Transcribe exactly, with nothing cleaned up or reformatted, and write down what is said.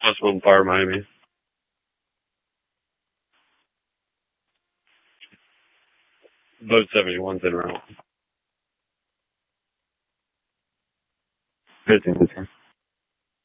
Plus one Fire Miami. Vote seventy-one's in round. fifteen, fifteen.